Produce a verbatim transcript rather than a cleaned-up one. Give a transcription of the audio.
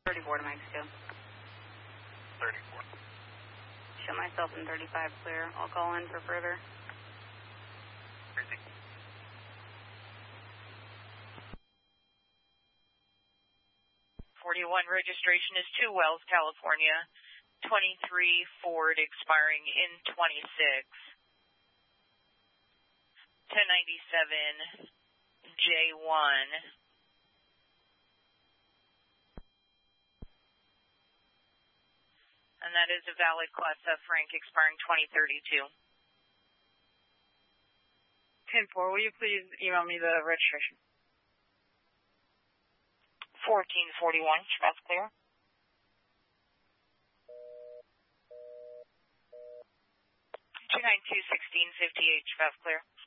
thirty-four to max two. thirty-four. Show myself in thirty-five clear. I'll call in for further. Crazy. forty-one registration is two Wells, California. twenty-three Ford expiring in twenty-six. ten ninety-seven J one. And that is a valid Class F rank expiring twenty thirty-two. ten four, will you please email me the registration? fourteen forty-one, that's clear. two nine two sixteen fifty-eight, that's clear.